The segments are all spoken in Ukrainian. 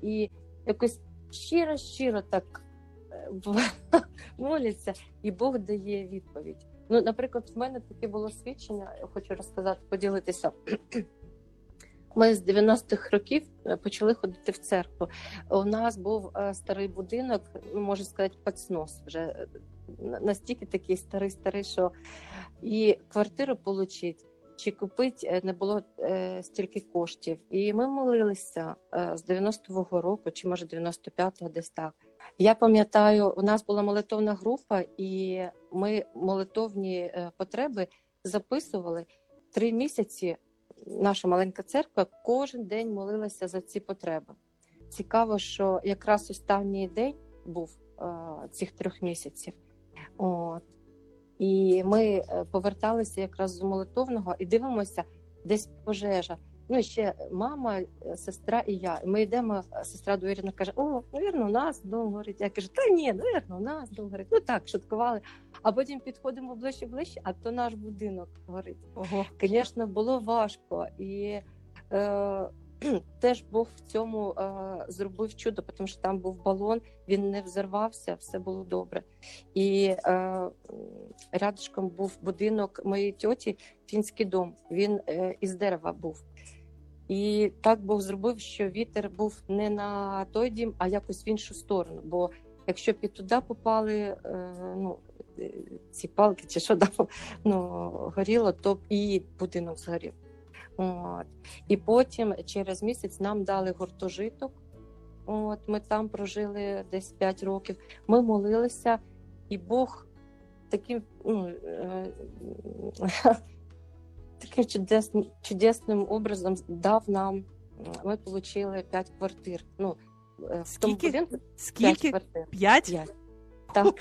і якось щиро так моляться, і Бог дає відповідь. Ну, наприклад, в мене таке було свідчення, я хочу розказати, поділитися. Ми з 90-х років почали ходити в церкву. У нас був старий будинок, можна сказати, під снос вже. Настільки такий старий, що і квартиру отримати, чи купити не було стільки коштів. І ми молилися з 90-го року, чи може 95-го, десь так. Я пам'ятаю, у нас була молитовна група, і ми молитовні потреби записували 3 місяці. Наша маленька церква кожен день молилася за ці потреби. Цікаво, що якраз останній день був цих 3 місяців. От. І ми поверталися якраз з молитовного і дивимося, десь пожежа. Ну, ще мама, сестра і я. Ми йдемо, сестра довірено каже, навірно, у нас дом горить. Я кажу, та ні, навірно, у нас дом горить. Ну так, шуткували. А потім підходимо ближче, а то наш будинок горить. Звісно, було важко. І теж Бог в цьому зробив чудо, тому що там був балон, він не взорвався, все було добре. І рядышком був будинок моєї тьоті, фінський дом, він із дерева був. І так Бог зробив, що вітер був не на той дім, а якось в іншу сторону. Бо якщо б і туди попали ці палки, чи що там горіло, то б і будинок згорів. От. І потім через місяць нам дали гуртожиток. От, ми там прожили десь 5 років. Ми молилися, і Бог таким чудесним образом дав нам. Ми отримали 5 квартир. Скільки? 5 квартир. 5? Так.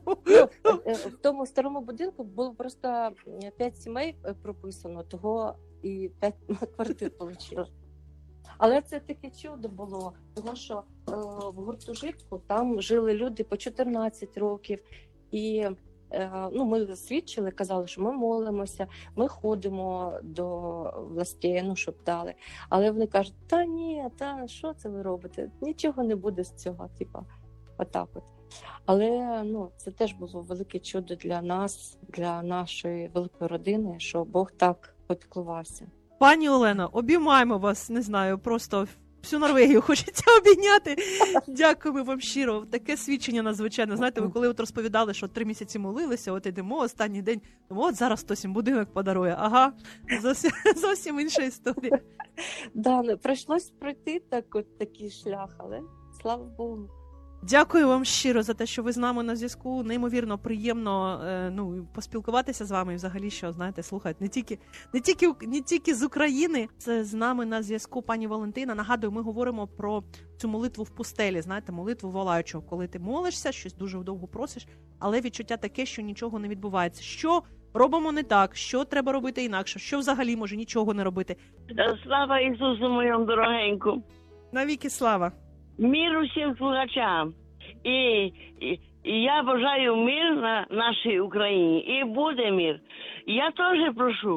В тому старому будинку було просто 5 сімей прописано, того і 5 квартир отримали. Але це таке чудо було, тому що в гуртожитку там жили люди по 14 років. І ми свідчили, казали, що ми молимося, ми ходимо до властей, щоб дали. Але вони кажуть, та ні, що це ви робите? Нічого не буде з цього, отак от. Але це теж було велике чудо для нас, для нашої великої родини, що Бог так попіклувався. Пані Олено, обіймаємо вас, не знаю, просто всю Норвегію хочеться обійняти. Дякуємо вам щиро. Таке свідчення надзвичайно. Знаєте, ви коли розповідали, що 3 місяці молилися, от йдемо останній день, думаю, от зараз хтось їм будинок подарує. Ага, зовсім інша історія. Да, прийшлось пройти такий шлях, але слава Богу. Дякую вам щиро за те, що ви з нами на зв'язку. Неймовірно приємно поспілкуватися з вами і взагалі, що, знаєте, слухають не тільки з України. Це з нами на зв'язку пані Валентина. Нагадую, ми говоримо про цю молитву в пустелі, знаєте, молитву волаючого, коли ти молишся, щось дуже довго просиш, але відчуття таке, що нічого не відбувається. Що робимо не так, що треба робити інакше, що взагалі може нічого не робити. Слава Ісусу моєму дорогеньку. Навіки слава. Мир усім слухачам. І я бажаю мир на нашій Україні. І буде мир. Я теж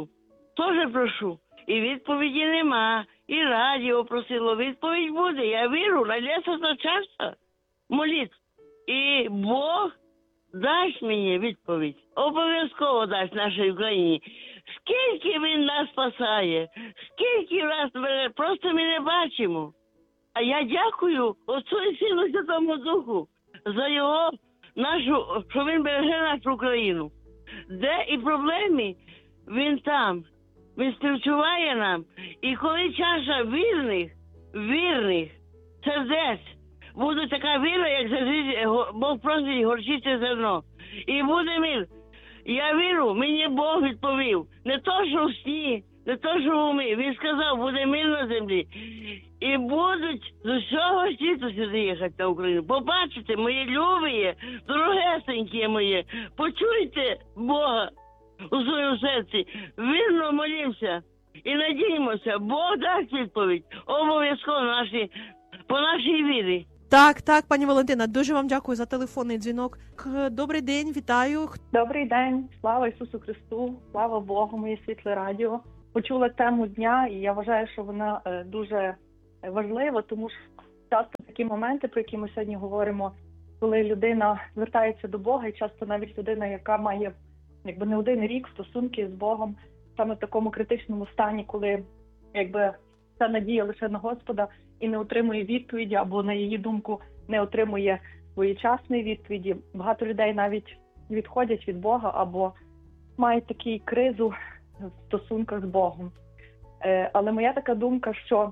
прошу. І відповіді нема. І радіо просило. Відповідь буде. Я вірю. Найдеться начальство. Моліть. І Бог дасть мені відповідь. Обов'язково дасть нашій Україні. Скільки Він нас спасає. Скільки раз просто ми не бачимо. А я дякую Отцу і Сину Святому Духу за його, що він береже нашу Україну. Де і проблеми, він там. Він співчуває нам. І коли чаша вірних сердець, буде така віра, як Бог просить горчиця зерно. І буде мир. Я вірю, мені Бог відповів. Не то, що в сні, не то, що в умі. Він сказав, буде мир на землі. І будуть з усього світу сюди їхати на Україну. Побачите, мої любі, дорогесенькі мої, почуйте Бога у своєму серці. Вірно молімося і надіємося. Бог дасть відповідь. Обов'язково по нашій вірі. Так, пані Валентина, дуже вам дякую за телефонний дзвінок. Добрий день, вітаю. Добрий день, слава Ісусу Христу, слава Богу, моє світле радіо. Почула тему дня, і я вважаю, що вона дуже важлива, тому що часто такі моменти, про які ми сьогодні говоримо, коли людина звертається до Бога, і часто навіть людина, яка має якби не один рік стосунки з Богом, саме в такому критичному стані, коли якби вся надія лише на Господа і не отримує відповіді, або, на її думку, не отримує своєчасної відповіді. Багато людей навіть відходять від Бога або мають таку кризу в стосунках з Богом. Але моя така думка, що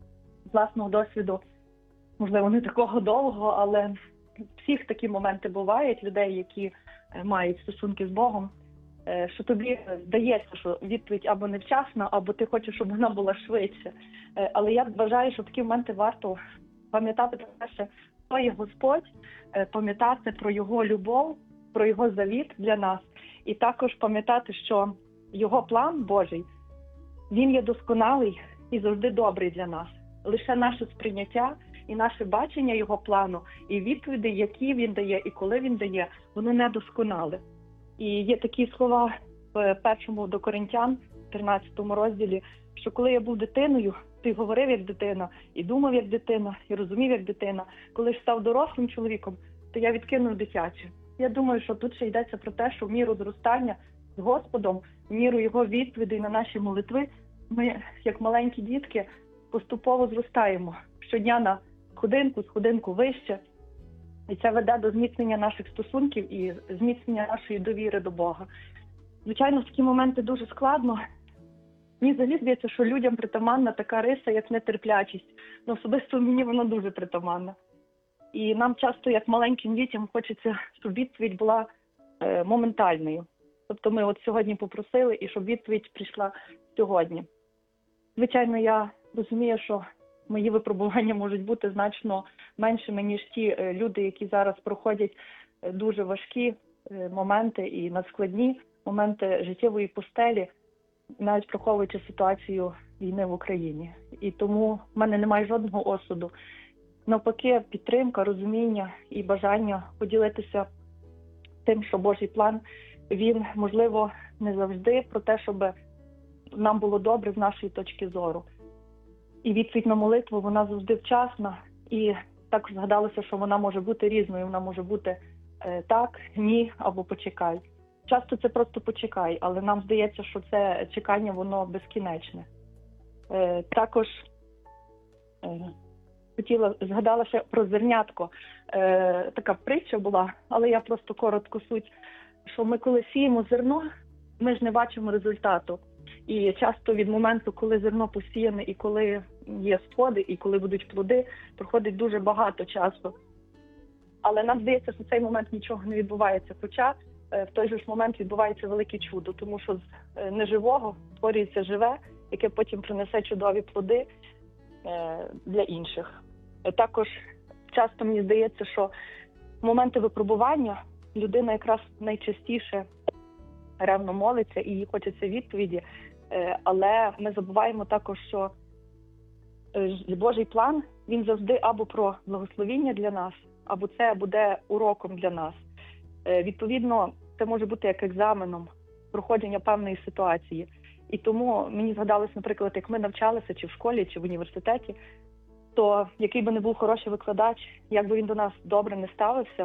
з власного досвіду, можливо, не такого довго, але всіх такі моменти бувають, людей, які мають стосунки з Богом, що тобі здається, що відповідь або невчасна, або ти хочеш, щоб вона була швидше. Але я вважаю, що в такі моменти варто пам'ятати про те, що хто є Господь, пам'ятати про Його любов, про Його завіт для нас, і також пам'ятати, що Його план Божий, він є досконалий і завжди добрий для нас. Лише наше сприйняття і наше бачення Його плану, і відповіді, які Він дає, і коли Він дає, воно недосконале. І є такі слова в 1 до Коринтян, 13 розділі, що коли я був дитиною, ти говорив як дитина, і думав як дитина, і розумів як дитина. Коли ж став дорослим чоловіком, то я відкинув дитяче. Я думаю, що тут ще йдеться про те, що в міру зростання з Господом, в міру Його відповідей на наші молитви, ми, як маленькі дітки, поступово зростаємо. Щодня на сходинку вище. І це веде до зміцнення наших стосунків і зміцнення нашої довіри до Бога. Звичайно, в такі моменти дуже складно. Мені взагалі здається, що людям притаманна така риса, як нетерплячість. Ну, особисто мені вона дуже притаманна. І нам часто, як маленьким дітям, хочеться, щоб відповідь була моментальною. Тобто ми от сьогодні попросили, і щоб відповідь прийшла сьогодні. Звичайно, я розумію, що мої випробування можуть бути значно меншими, ніж ті люди, які зараз проходять дуже важкі моменти і надскладні моменти життєвої пустелі, навіть враховуючи ситуацію війни в Україні. І тому в мене немає жодного осуду. Навпаки, підтримка, розуміння і бажання поділитися тим, що Божий план, він, можливо, не завжди про те, щоб нам було добре з нашої точки зору. І відповідь на молитву, вона завжди вчасна. І також згадалося, що вона може бути різною. Вона може бути так, ні або почекай. Часто це просто почекай, але нам здається, що це чекання, воно безкінечне. Також згадала ще про зернятко. Така притча була, але я просто коротко суть, що ми коли сіємо зерно, ми ж не бачимо результату. І часто від моменту, коли зерно посіяне, і коли є сходи, і коли будуть плоди, проходить дуже багато часу. Але нам здається, що в цей момент нічого не відбувається. Хоча в той же ж момент відбувається велике чудо, тому що з неживого створюється живе, яке потім принесе чудові плоди для інших. Також часто мені здається, що в моменти випробування людина якраз найчастіше ревно молиться і їй хочеться відповіді, але ми забуваємо також, що Божий план, він завжди або про благословіння для нас, або це буде уроком для нас. Відповідно, це може бути як екзаменом проходження певної ситуації. І тому мені згадалось, наприклад, як ми навчалися чи в школі, чи в університеті, то який би не був хороший викладач, як би він до нас добре не ставився,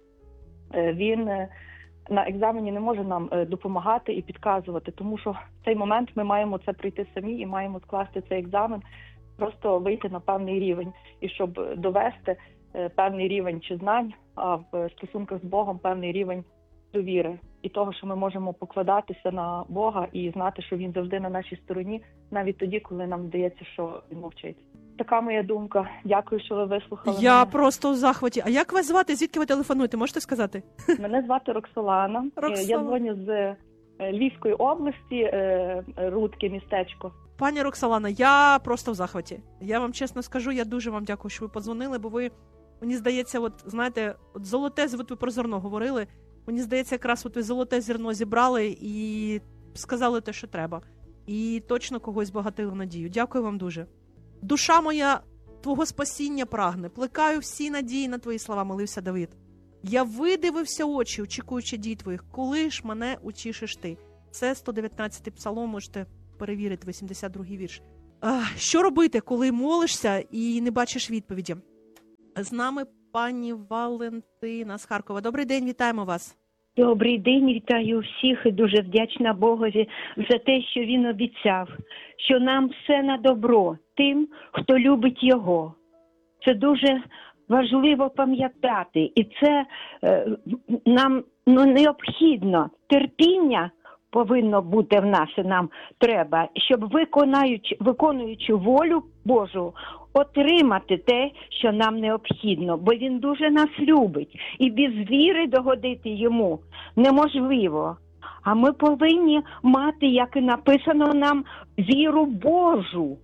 він на екзамені не може нам допомагати і підказувати, тому що в цей момент ми маємо це пройти самі і маємо скласти цей екзамен, просто вийти на певний рівень. І щоб довести певний рівень чи знань, а в стосунках з Богом певний рівень довіри. І того, що ми можемо покладатися на Бога і знати, що Він завжди на нашій стороні, навіть тоді, коли нам здається, що Він мовчить. Така моя думка. Дякую, що ви вислухали Я мене. просто в захваті. А як вас звати? Звідки ви телефонуєте? Можете сказати? Мене звати Роксолана. Я дзвоню з Львівської області, Рудки, містечко. Пані Роксолана, я просто в захваті. Я вам чесно скажу, я дуже вам дякую, що ви подзвонили, бо ви, мені здається, от знаєте, от золоте, от ви про зерно говорили, мені здається, якраз от ви золоте зерно зібрали і сказали те, що треба. І точно когось збагатили в надію. Дякую вам дуже. Душа моя твого спасіння прагне, плекаю всі надії на твої слова, молився Давид. Я видивився очі, очікуючи дій твоїх, коли ж мене утішиш ти. Це 119-й псалом, можете перевірити, 82-й вірш. Що робити, коли молишся і не бачиш відповіді? З нами пані Валентина з Харкова. Добрий день, вітаємо вас. Добрий день, вітаю всіх і дуже вдячна Богові за те, що Він обіцяв, що нам все на добро тим, хто любить Його. Це дуже важливо пам'ятати, і це нам необхідно. Терпіння повинно бути в нас, і нам треба, щоб виконуючи волю Божу, отримати те, що нам необхідно, бо Він дуже нас любить. І без віри догодити Йому неможливо. А ми повинні мати, як і написано нам, віру Божу,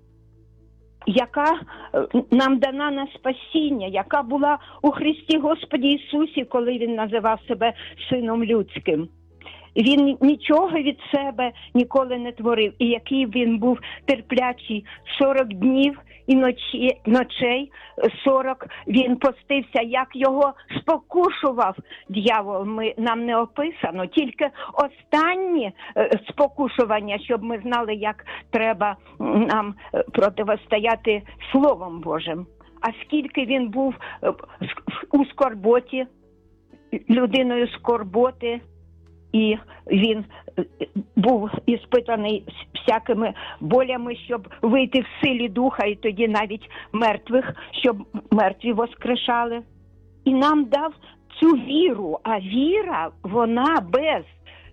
яка нам дана на спасіння, яка була у Христі Господі Ісусі, коли Він називав себе Сином Людським. Він нічого від себе ніколи не творив. І який він був терплячий 40 днів і ночей 40 він постився, як його спокушував дьявол, нам не описано. Тільки останні спокушування, щоб ми знали, як треба нам протистояти Словом Божим. А скільки він був у скорботі, людиною скорботи, і він був іспитаний всякими болями, щоб вийти в силі духа, і тоді навіть мертвих, щоб мертві воскрешали. І нам дав цю віру, а віра, вона без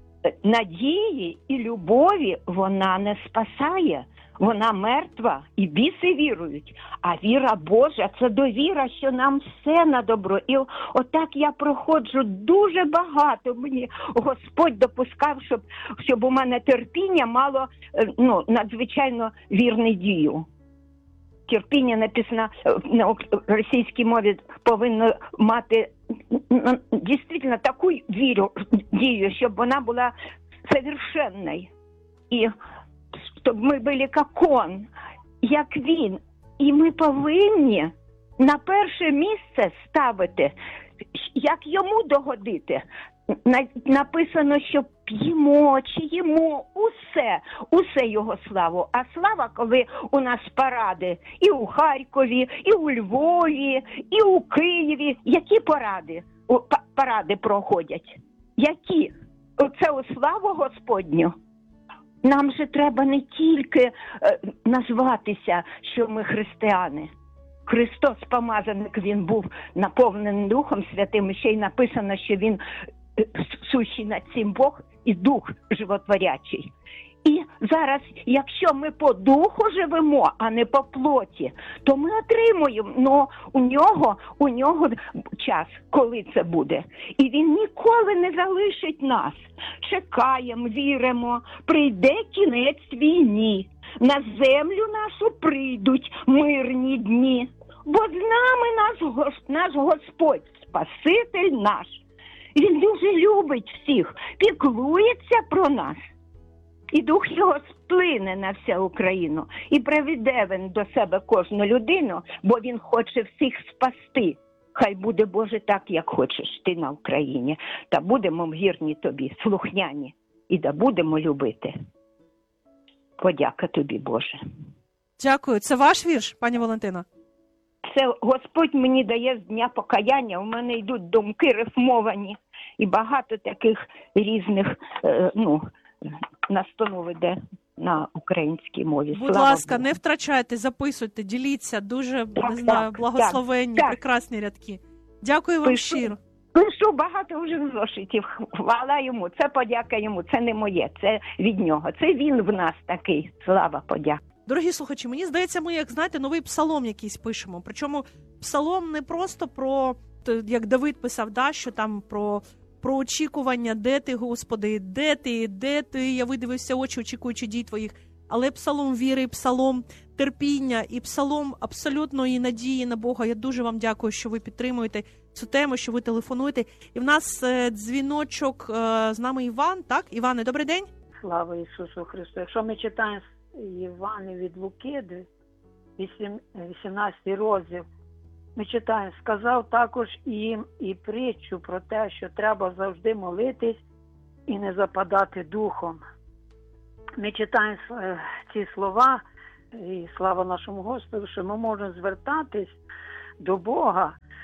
надії і любові, вона не спасає. Вона мертва, і біси вірують. А віра Божа – це довіра, що нам все на добро. І отак я проходжу дуже багато. Мені Господь допускав, щоб у мене терпіння мало надзвичайно вірну дію. Терпіння написано на російській мові повинно мати дійсно таку віру, дію, щоб вона була совершенною. І щоб ми були як он, як він. І ми повинні на перше місце ставити, як йому догодити. Написано, що п'ємо чи їмо усе його славу. А слава, коли у нас паради і у Харкові, і у Львові, і у Києві. Які паради проходять? Які? Оце у славу Господню. Нам же треба не тільки назватися, що ми християни. Христос помазаник, він був наповнений Духом Святим, і ще й написано, що він сущий над цим Бог і Дух животворячий. І зараз, якщо ми по духу живемо, а не по плоті, то ми отримуємо, но у нього час, коли це буде. І він ніколи не залишить нас. Чекаємо, віримо, прийде кінець війні. На землю нашу прийдуть мирні дні. Бо з нами наш Господь, Спаситель наш. Він дуже любить всіх, піклується про нас. І Дух його сплине на всю Україну. І приведе він до себе кожну людину, бо він хоче всіх спасти. Хай буде, Боже, так, як хочеш ти на Україні. Та будемо вірні тобі, слухняні. І да будемо любити. Подяка тобі, Боже. Дякую. Це ваш вірш, пані Валентина? Це Господь мені дає з дня покаяння. У мене йдуть думки рифмовані. І багато таких різних, настанов іде на українській мові. Будь ласка, не втрачайте, записуйте, діліться. Дуже, благословенні, прекрасні рядки. Дякую вам щиро. Пишу багато вже в зошитів. Хвала йому, це подяка йому, це не моє, це від нього. Це він в нас такий. Слава, подяка. Дорогі слухачі, мені здається, ми, як знаєте, новий псалом якийсь пишемо. Причому псалом не просто про, як Давид писав, що там про очікування, де ти, Господи, де ти, я видивився очі, очікуючи дій твоїх. Але псалом віри, псалом терпіння і псалом абсолютної надії на Бога. Я дуже вам дякую, що ви підтримуєте цю тему, що ви телефонуєте. І в нас дзвіночок з нами Іван. Так, Іване, добрий день. Слава Ісусу Христу. Якщо ми читаємо Івана від Луки, 18 розділ, ми читаємо, сказав також їм і притчу про те, що треба завжди молитись і не западати духом. Ми читаємо ці слова, і слава нашому Господу, що ми можемо звертатись до Бога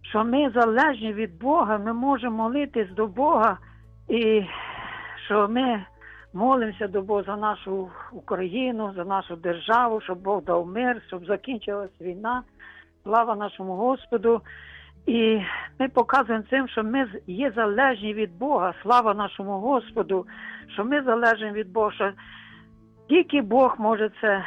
що ми залежні від Бога, ми можемо молитись до Бога, і що ми молимося до Бога за нашу Україну, за нашу державу, щоб Бог дав мир, щоб закінчилась війна. Слава нашому Господу. І ми показуємо цим, що ми є залежні від Бога. Слава нашому Господу, що ми залежні від Бога, що тільки Бог може це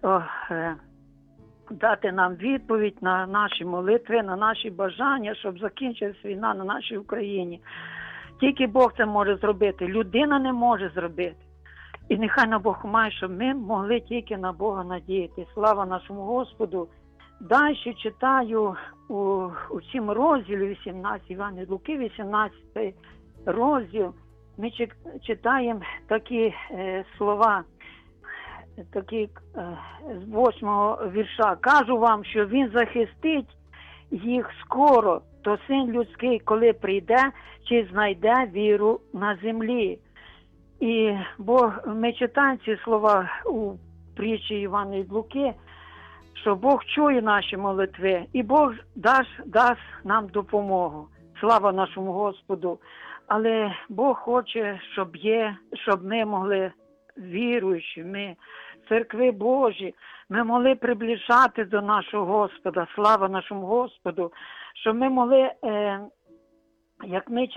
дати нам відповідь на наші молитви, на наші бажання, щоб закінчилась війна на нашій Україні. Тільки Бог це може зробити. Людина не може зробити. І нехай на Бог має, щоб ми могли тільки на Бога надіяти. Слава нашому Господу. Далі читаю у цьому розділі 18, Івана від Луки, 18 розділ. Ми читаємо такі слова, такі з 8-го вірша. «Кажу вам, що він захистить їх скоро, то син людський, коли прийде, чи знайде віру на землі». І ми читаємо ці слова у притчі Івана від Луки, що Бог чує наші молитви, і Бог дасть нам допомогу. Слава нашому Господу. Але Бог хоче, щоб ми могли, віруючи, ми, церкви Божі, ми могли приближати до нашого Господа. Слава нашому Господу. Щоб ми могли, як ми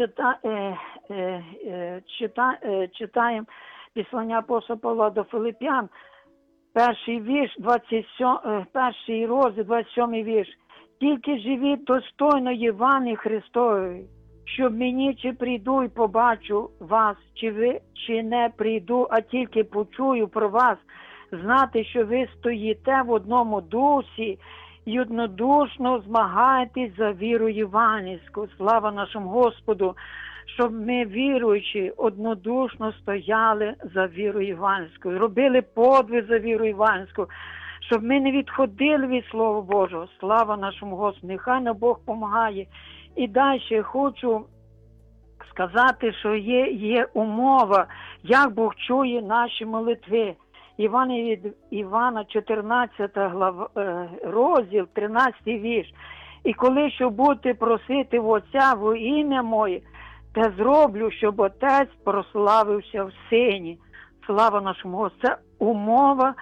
читаємо післання апостола Павла до Филип'ян, перший розділ, 27 вірш. «Тільки живіть достойно Євангелії Христової, щоб мені чи прийду і побачу вас, чи не прийду, а тільки почую про вас, знати, що ви стоїте в одному дусі і однодушно змагаєтесь за віру євангельську». Слава нашому Господу, щоб ми, віруючи, однодушно стояли за віру євангельську, робили подвиг за віру євангельську, щоб ми не відходили від Слова Божого. Слава нашому Господу, нехай нам Бог допомагає. І далі хочу сказати, що є умова, як Бог чує наші молитви. Івана 14 розділ, 13 вірш. «І коли що будете просити в Отця во ім'я Моє, те зроблю, щоб Отець прославився в Сині». Слава нашому Господу. Це умова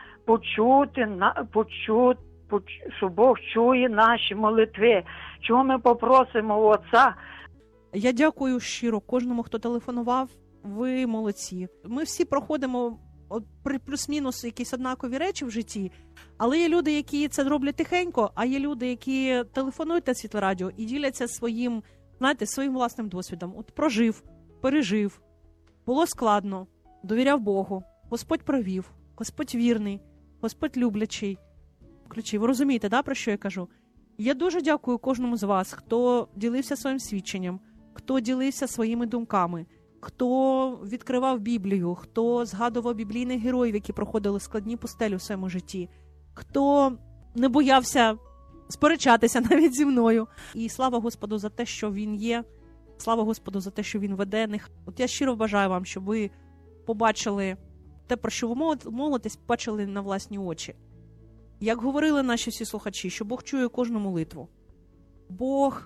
що Бог чує наші молитви. Чого ми попросимо у Отця? Я дякую щиро кожному, хто телефонував. Ви молодці. Ми всі проходимо плюс-мінус якісь однакові речі в житті, але є люди, які це роблять тихенько, а є люди, які телефонують на Світле Радіо і діляться своїм власним досвідом. От прожив, пережив, було складно, довіряв Богу, Господь провів, Господь вірний, Господь люблячий. Ви розумієте, да, про що я кажу? Я дуже дякую кожному з вас, хто ділився своїм свідченням, хто ділився своїми думками, хто відкривав Біблію, хто згадував біблійних героїв, які проходили складні пустелі в своєму житті, хто не боявся сперечатися навіть зі мною. І слава Господу за те, що Він є, слава Господу за те, що Він веде них. От я щиро бажаю вам, щоб ви побачили те, про що ви молитесь, побачили на власні очі. Як говорили наші всі слухачі, що Бог чує кожну молитву. Бог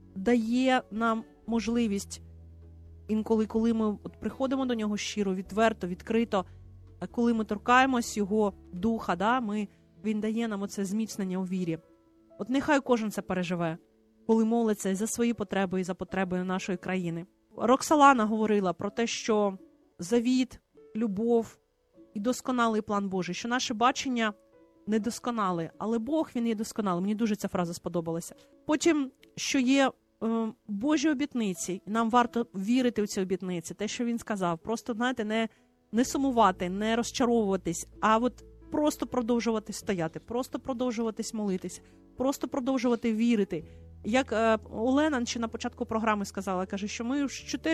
дає нам можливість інколи, коли ми приходимо до Нього щиро, відверто, відкрито, коли ми торкаємось Його Духа, Він дає нам оце зміцнення у вірі. От нехай кожен це переживе, коли молиться за свої потреби і за потреби нашої країни. Роксолана говорила про те, що завіт, любов і досконалий план Божий, що наше бачення недосконале, але Бог, Він є досконалий. Мені дуже ця фраза сподобалася. Потім, що є Божі обітниці, і нам варто вірити у ці обітниці, те, що Він сказав. Просто, не сумувати, не розчаровуватись, а от просто продовжувати стояти, просто продовжуватись молитись, просто продовжувати вірити. Як Олена ще на початку програми сказала, каже, що ми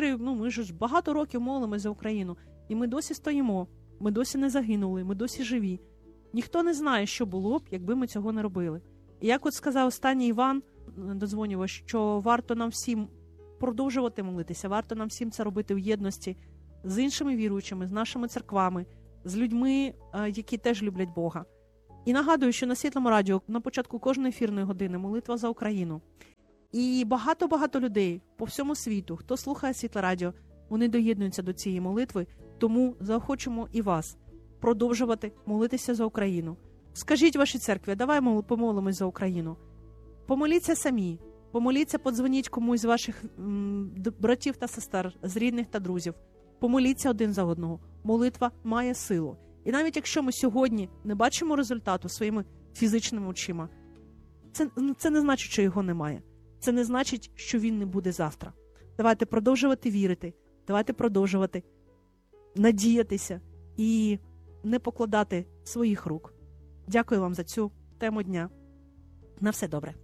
ж багато років молимося за Україну, і ми досі стоїмо, ми досі не загинули, ми досі живі. Ніхто не знає, що було б, якби ми цього не робили. І як от сказав останній Іван, додзвонював, що варто нам всім продовжувати молитися, варто нам всім це робити в єдності з іншими віруючими, з нашими церквами, з людьми, які теж люблять Бога. І нагадую, що на Світлому Радіо на початку кожної ефірної години молитва за Україну. І багато-багато людей по всьому світу, хто слухає Світле Радіо, вони доєднуються до цієї молитви, тому заохочуємо і вас продовжувати молитися за Україну. Скажіть вашій церкві, давай помолимось за Україну. Помоліться самі, помоліться, подзвоніть комусь з ваших братів та сестер, з рідних та друзів. Помоліться один за одного. Молитва має силу. І навіть якщо ми сьогодні не бачимо результату своїми фізичними очима, це не значить, що його немає. Це не значить, що він не буде завтра. Давайте продовжувати вірити, давайте продовжувати надіятися і не покладати своїх рук. Дякую вам за цю тему дня. На все добре.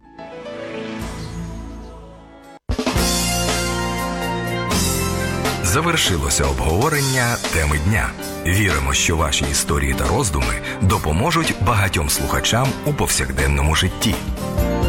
Завершилося обговорення теми дня. Віримо, що ваші історії та роздуми допоможуть багатьом слухачам у повсякденному житті.